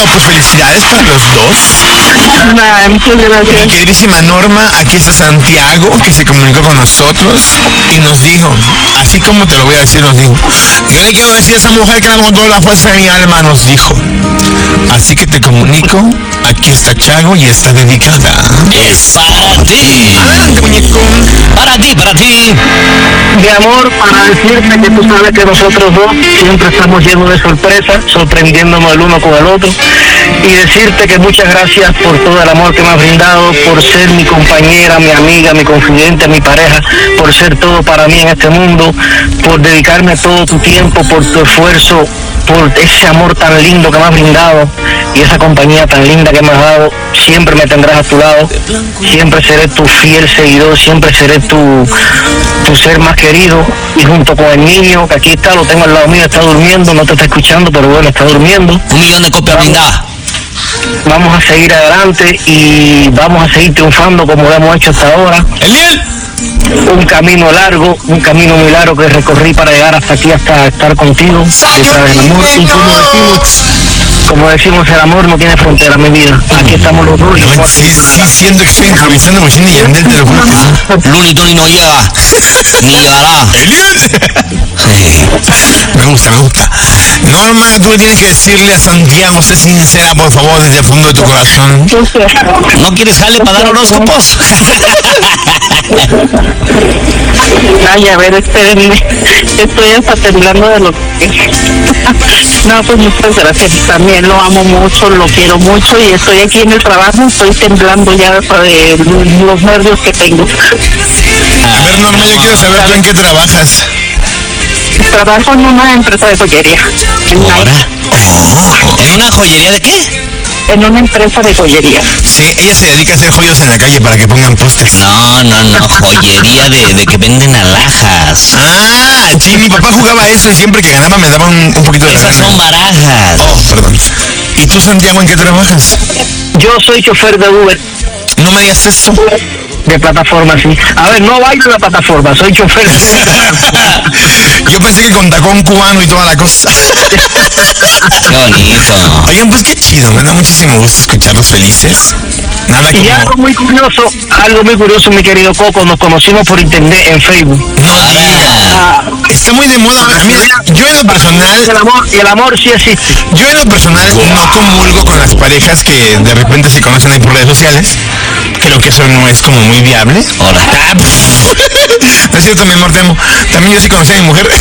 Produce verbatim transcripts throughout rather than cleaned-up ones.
pues felicidades para los dos. Nada, muchas gracias. Mi queridísima Norma, aquí está Santiago, que se comunicó con nosotros y nos dijo, así como te lo voy a decir, nos dijo, yo le quiero decir a esa mujer que la amo con toda la fuerza de mi alma, nos dijo. Así que te comunico, aquí está Chago y está dedicada. Es para ti. Adelante, muñeco. Para ti, para ti. Mi amor, para decirte que tú sabes que nosotros dos siempre estamos llenos de sorpresas, sorprendiéndonos el uno con el otro, y decirte que muchas gracias por todo el amor que me has brindado, por ser mi compañera, mi amiga, mi confidente, mi pareja, por ser todo para mí en este mundo, por dedicarme todo tu tiempo, por tu esfuerzo, por ese amor tan lindo que me has brindado y esa compañía tan linda que me has dado. Siempre me tendrás a tu lado, siempre seré tu fiel seguidor, siempre seré tu, tu ser más querido, y junto con el niño que aquí está, lo tengo al lado mío, está durmiendo, no te está escuchando, pero bueno, está durmiendo. Un millón de copias brindadas. Vamos a seguir adelante y vamos a seguir triunfando como lo hemos hecho hasta ahora. Eliel. Un camino largo, un camino muy largo que recorrí para llegar hasta aquí, hasta estar contigo, detrás del amor. Y como decimos, como decimos, el amor no tiene frontera, mi vida. Aquí estamos los dos. No, sí, sí, siento que estoy improvisando Mochini y Yandel, te lo juro que sí. Looney Tunes no llega, ni llegará. Eliel. Me gusta, me gusta. Norma, tú le tienes que decirle a Santiago, sé sincera, por favor, desde el fondo de tu corazón. ¿No quieres jale para dar horóscopos? Ay, a ver, espérenme. Estoy hasta temblando de lo que... No, pues muchas gracias. También lo amo mucho, lo quiero mucho y estoy aquí en el trabajo. Estoy temblando ya de los nervios que tengo. A ver, Norma, yo quiero saber tú en qué trabajas. Trabajo en una empresa de joyería. En ¿Ahora? Nike. ¿En una joyería de qué? En una empresa de joyería. Sí, ella se dedica a hacer joyos en la calle para que pongan postes. No, no, no, joyería de, de que venden alhajas. Ah, sí, mi papá jugaba eso y siempre que ganaba me daba un, un poquito de Esas lana. son barajas. Oh, perdón. ¿Y tú, Santiago, en qué trabajas? Yo soy chofer de Uber. No me digas eso. De plataforma, sí. A ver, no bailo en la plataforma, soy chofer de Uber. Yo pensé que con tacón cubano y toda la cosa. Qué bonito. Oigan, pues qué chido, me da muchísimo gusto escucharlos felices. Nada Y algo como... muy curioso, algo muy curioso, mi querido Coco, nos conocimos por internet en Facebook. No digas. Ah, Está muy de moda. Mira, yo en lo el personal, amor, y el amor sí existe. yo en lo personal no comulgo con las parejas que de repente se conocen ahí por redes sociales. Creo que eso no es como muy viable. Hola. Ah, no es cierto, mi amor, te amo. También yo sí conocí a mi mujer.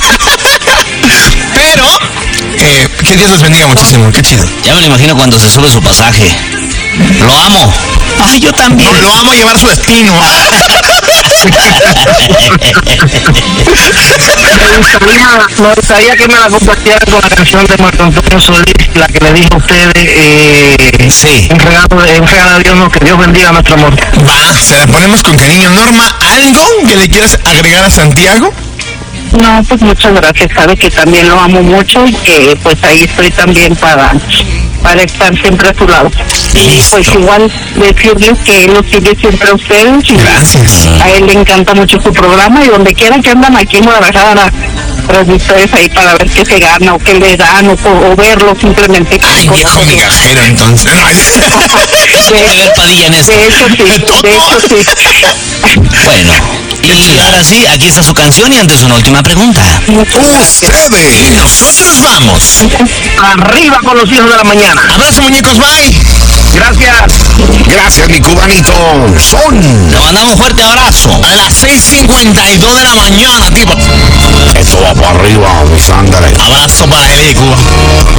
Pero, eh, que Dios los bendiga muchísimo, qué chido. Ya me lo imagino cuando se sube su pasaje. Lo amo. Ay, yo también. No, lo amo a llevar a su destino. Me gustaría, me gustaría que me la compartieran con la canción de Marco Antonio Solís, la que le dije a ustedes, eh, Sí. un regalo, de- un regalo de Dios, no, que Dios bendiga nuestro amor. Va, se la ponemos con cariño. Norma, ¿algo que le quieras agregar a Santiago? No, pues muchas gracias, sabe que también lo amo mucho y que pues ahí estoy también para, para estar siempre a su lado. Y pues igual decirles que él los sigue siempre a ustedes y Gracias. a él le encanta mucho su programa y donde quiera que andan aquí en Guadalajara, tras de ustedes ahí para ver qué se gana o qué le dan o, o verlo simplemente. Ay, viejo migajero, entonces. No, Hay que ver Padilla en esto. De hecho sí, de hecho sí. Bueno, y ahora sí, aquí está su canción y antes una última pregunta. ustedes, nosotros vamos. Arriba con los hijos de la mañana. Abrazo, muñecos, bye. Gracias. Gracias, mi cubanito. Son Le mandamos un fuerte abrazo. a las seis cincuenta y dos de la mañana, tipo. Esto va para arriba, mis ángeles. Abrazo para él y Cuba.